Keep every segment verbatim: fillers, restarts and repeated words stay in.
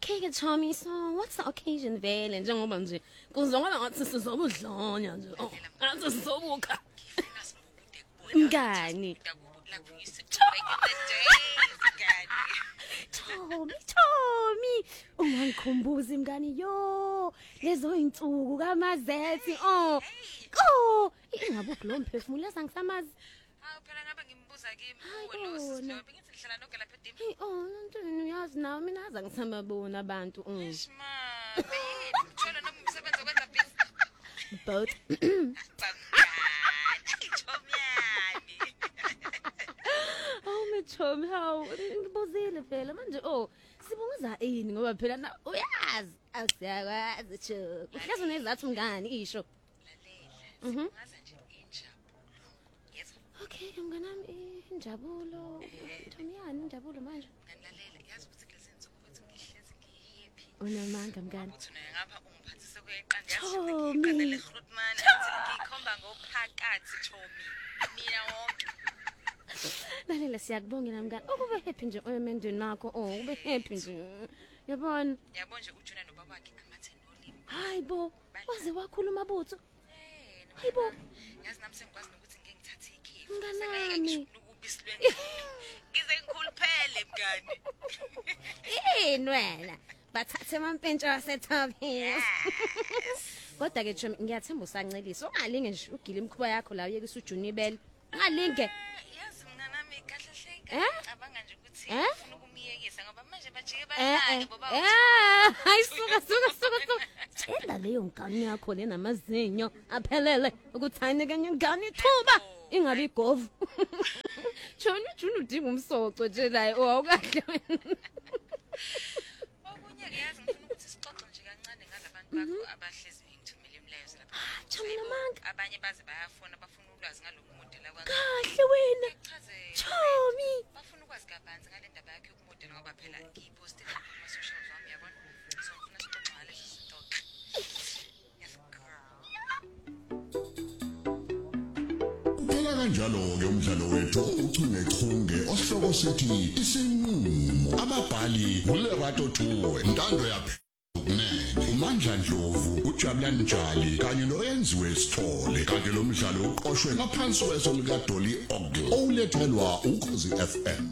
Okay ke Tommy, so what's the occasion vele njengoba nje kuzongaba ngathi sizobudlonya nje. Oh, athi sizobukha. Ngani? Tommy, Tommy, ungangikhumbuzi mngani yo. Lezo insuku kaMazethi. Oh. Oh, ingabe kulo mphefumulo sangisamazi. Hawu phela ngabe ngimbuza kimi wena uSisilobe ngithi ngihlala nonke lapha edimini. Hey, oh, ntweni uyazi nawe mina aza ngisamabona abantu. Ishma, beyini uthola noma umsebenzi okwenza busy. Both. Chomyani. Oh, Tommy, how ngibuzile phela manje oh sibunguza ini ngoba phela na uyazi akusiyakwazi cho. Uhlazo nezathu ngani isho. Mhm. Ngaze nje injabulo. Yes. Okay, mnganami injabulo. Thomiyani injabulo manje? Ngalalela yazi ukuthi lezi insuku ukuthi ngihlezi ngihappy. Unamanga mngani. Uthi ngapha ungiphathise kuyeqanda yazi Tommy. ngiqandele Grootman athi ngikhomba ngophakathi Tommy. Mina wonke. Lalela siyakubongela mngani. Ukube happy nje emendweni nakho. Oh, ube happy nje. Yabona? Yabo nje uJuna nobaba wakhe amathe nolimi. Hayibo, waze wakhuluma butho. Eh, Hayibo. yazi nami sengikwazi nokuthi ngeke ngithathe ikhifu. Mnganami. Ubisi lweni. Ngize ngikhuluphele mngani. Yini wena? Bathathe amampintshwa waseThabeni. Kodwa ke Chomi ngiyathemba usancelisa. Ungalinge nje ugile imkhuba yakho la uyekisa uJuni ibele. Ungalinge. Yazi mina nami kahle hle Eh? cabanga nje ukuthi Eh? ufuna ukumiyekisa ngoba manje bajike Eh bayani eh. boba. Eh, ayisuka suka suka suka. Tshela leyo ngane yakho lena mazinyo aphelele ukuthi ayinike ngane ithuba ingabe igovu. Chona uJuni udinga umsoco nje la awukahle wena. Okunye ke yazi ngifuna ukuthi sixoxe nje kancane ngalabantu bakho abahlezi ngithumile imilayezo lapha. Chama namanga. Abanye baze bayafona bafuna ulwazi ngalomodela kwakho. Kahle wena. Chazela. Chomi. Bafuna ukwazi kabanzi ngale ndaba yakhe yokumodela ngoba phela ngiyipostile kuma socials wami yabona. So ngifuna sixoxe ngale zinto. Yes girl. Phela kanjalo ke umdlalo wethu uchungechunge osihloko sithi isinqulo ababhali uLerato Thuwe Ntando yaphi Nene uMandla Dlovu uJabulani Njali kanye noyenziwe Sithole kanti lo mdlalo uqoqwwe ngaphansi kweso lika Dolly Ogle olethelwa uKhosi F M.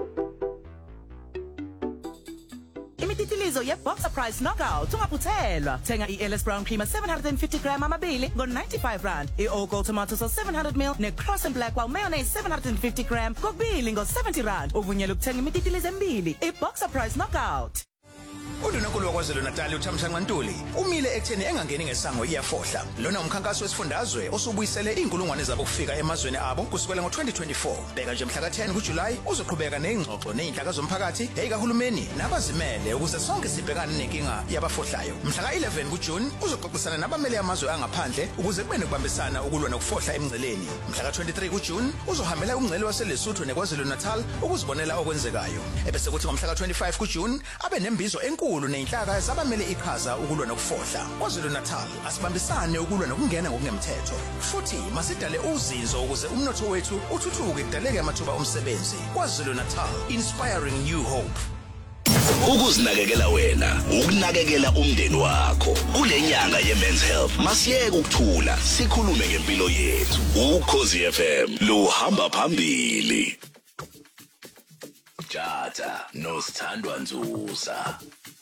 Imititilizo ye-Boxer Price Knockout ungaphuthelwa. Thenga i-Ellis Brown Creamer seven hundred fifty gram amabili ngo ninety-five rand. I-Ogo Tomato Sauce seven hundred milliliters ne-Cross and Black Wow Mayonnaise seven hundred fifty gram kokubili ngo seventy rand. Uvunyelwe ukuthenga imititilizo emibili. I-Boxer Price Knockout. uNdunankulu waKwaZulu Natal uThamsanqa Ntuli umile ekutheni engangeni ngesango iyafohla. Lona umkhankaso wesifundazwe osubuyisele inkulungwane zabo kufika emazweni abo kusukela ngo twenty twenty-four. Beka nje mhla ka ten kuJuly uzoqhubeka nezingxoxo nezinhlaka zomphakathi ezikahulumeni nabazimele ukuze sonke sibhekane nenkinga yabafohlayo. Mhla ka eleven kuJune uzoxoxisana nabameli amazwe angaphandle ukuze kube nekubambisana ukulwa nokufohla emngceleni. Mhla ka twenty-three kuJune uzohambela umngceli waseLesotho neKwaZulu Natal ukuzibonela okwenzekayo. Ebese kuthi ngomhla ka twenty-five kuJune abe nembizo enkulu nezinhlaka zabamele iqhaza ukulwa nokufohla. KwaZulu Natal asibambisane ukulwa nokungena ngokungemthetho. Futhi masidale uzinzo ukuze umnotho wethu uthuthuke kudaleke amathuba omsebenzi. KwaZulu Natal, inspiring new hope. Ukuzinakekela wena, ukunakekela umndeni wakho. Kulenyanga ye-Men's Health masiyeke ukuthula, sikhulume ngempilo yethu. Ukhosi F M luhamba phambili. Jata, no Sithandwa Nzuza.